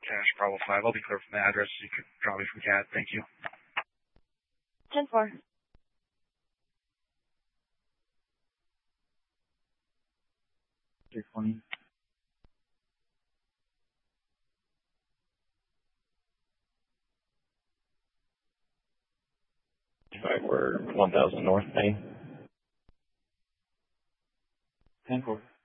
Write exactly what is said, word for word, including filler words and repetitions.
Cash Bravo five. I'll be clear from the address. You could drop me from C A D. Thank you. ten four. three twenty. Five, we're one thousand North Main. ten four.